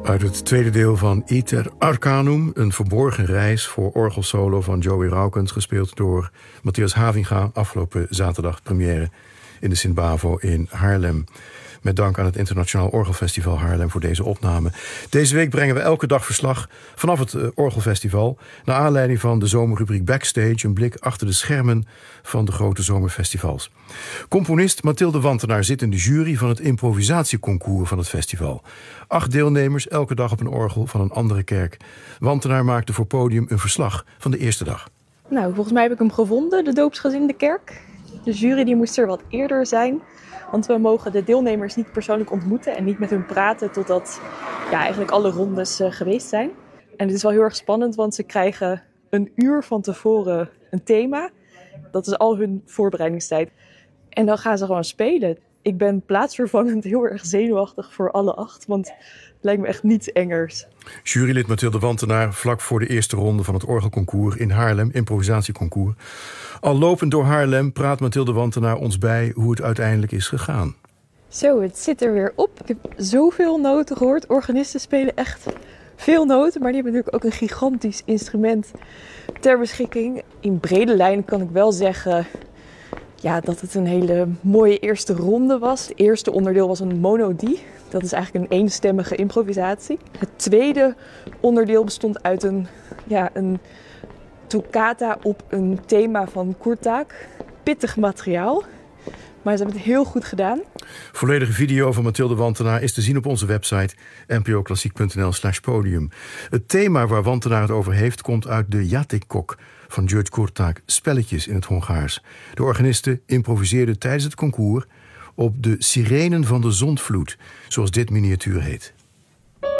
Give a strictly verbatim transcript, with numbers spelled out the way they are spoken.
Uit het tweede deel van Iter Arcanum, een verborgen reis voor orgelsolo van Joey Raukens, gespeeld door Matthias Havinga, afgelopen zaterdag première in de Sint-Bavo in Haarlem. Met dank aan het Internationaal Orgelfestival Haarlem voor deze opname. Deze week brengen we elke dag verslag vanaf het uh, Orgelfestival, naar aanleiding van de zomerrubriek Backstage, een blik achter de schermen van de grote zomerfestivals. Componist Mathilde Wantenaar zit in de jury van het improvisatieconcours van het festival. Acht deelnemers, elke dag op een orgel van een andere kerk. Wantenaar maakte voor Podium een verslag van de eerste dag. Nou, volgens mij heb ik hem gevonden, de doopsgezinde kerk. De jury die moest er wat eerder zijn. Want we mogen de deelnemers niet persoonlijk ontmoeten en niet met hun praten totdat ja, eigenlijk alle rondes uh, geweest zijn. En het is wel heel erg spannend, want ze krijgen een uur van tevoren een thema. Dat is al hun voorbereidingstijd. En dan gaan ze gewoon spelen. Ik ben plaatsvervangend heel erg zenuwachtig voor alle acht, want het lijkt me echt niets engers. Jurylid Mathilde Wantenaar vlak voor de eerste ronde van het orgelconcours in Haarlem, improvisatieconcours. Al lopend door Haarlem praat Mathilde Wantenaar ons bij hoe het uiteindelijk is gegaan. Zo, het zit er weer op. Ik heb zoveel noten gehoord. Organisten spelen echt veel noten, maar die hebben natuurlijk ook een gigantisch instrument ter beschikking. In brede lijnen kan ik wel zeggen ja, dat het een hele mooie eerste ronde was. Het eerste onderdeel was een monodie. Dat is eigenlijk een eenstemmige improvisatie. Het tweede onderdeel bestond uit een, ja, een toccata op een thema van Kurtág. Pittig materiaal, maar ze hebben het heel goed gedaan. Volledige video van Mathilde Wantenaar is te zien op onze website n p o klassiek punt n l slash podium. Het thema waar Wantenaar het over heeft komt uit de Játékok van György Kurtág, spelletjes in het Hongaars. De organisten improviseerden tijdens het concours op de Sirenen van de Zondvloed, zoals dit miniatuur heet.